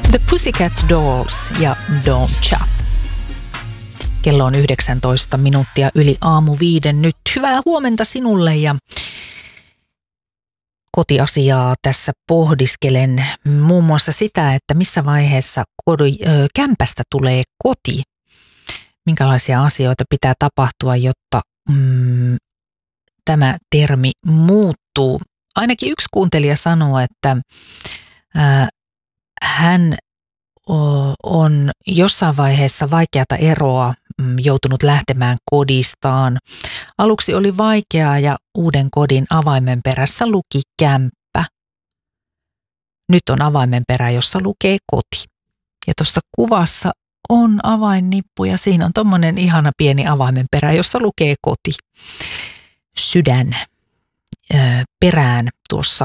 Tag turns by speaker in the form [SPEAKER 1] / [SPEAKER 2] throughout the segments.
[SPEAKER 1] The Pussycat Dolls ja Don'tcha. Kello on 19 minuuttia yli aamu 5 nyt. Hyvää huomenta sinulle ja kotiasiaa tässä pohdiskelen muun muassa sitä, että missä vaiheessa kämpästä tulee koti. Minkälaisia asioita pitää tapahtua, jotta tämä termi muuttuu. Ainakin yksi kuuntelija sanoo, että hän on jossain vaiheessa vaikeata eroa joutunut lähtemään kodistaan. Aluksi oli vaikeaa ja uuden kodin avaimen perässä luki kämppä. Nyt on avaimenperä, jossa lukee koti. Ja tuossa kuvassa on avainnippu ja siinä on tommonen ihana pieni avaimenperä, jossa lukee koti. Sydän perään tuossa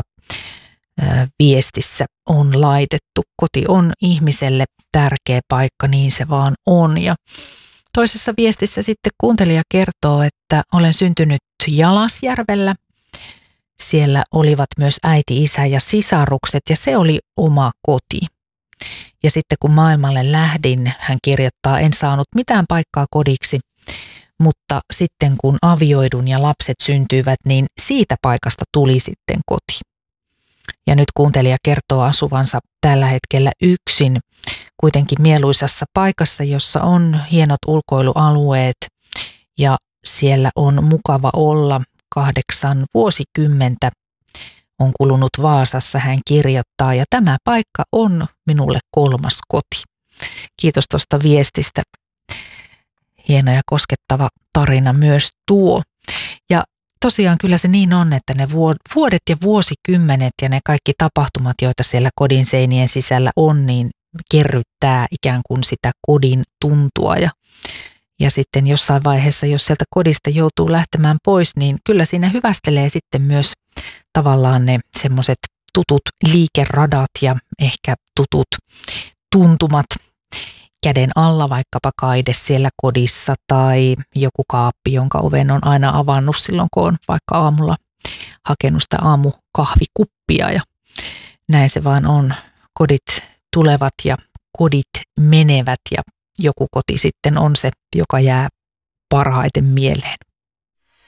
[SPEAKER 1] viestissä on laitettu. Koti on ihmiselle tärkeä paikka, niin se vaan on. Ja toisessa viestissä sitten kuuntelija kertoo, että olen syntynyt Jalasjärvellä. Siellä olivat myös äiti, isä ja sisarukset ja se oli oma koti. Ja sitten kun maailmalle lähdin, hän kirjoittaa, en saanut mitään paikkaa kodiksi, mutta sitten kun avioidun ja lapset syntyivät, niin siitä paikasta tuli sitten koti. Ja nyt kuuntelija kertoo asuvansa tällä hetkellä yksin, kuitenkin mieluisassa paikassa, jossa on hienot ulkoilualueet ja siellä on mukava olla. 8 vuosikymmentä on kulunut Vaasassa, hän kirjoittaa, ja tämä paikka on minulle 3. koti. Kiitos tuosta viestistä. Hieno ja koskettava tarina myös tuo. Ja tosiaan kyllä se niin on, että ne vuodet ja vuosikymmenet ja ne kaikki tapahtumat, joita siellä kodin seinien sisällä on, niin kerryttää ikään kuin sitä kodin tuntua. Ja sitten jossain vaiheessa, jos sieltä kodista joutuu lähtemään pois, niin kyllä siinä hyvästelee sitten myös tavallaan ne semmoiset tutut liikeradat ja ehkä tutut tuntumat käden alla, vaikkapa kaide siellä kodissa tai joku kaappi, jonka oven on aina avannut silloin, kun on vaikka aamulla hakenut sitä aamukahvikuppia ja näin se vaan on. Kodit tulevat ja kodit menevät ja joku koti sitten on se, joka jää parhaiten mieleen.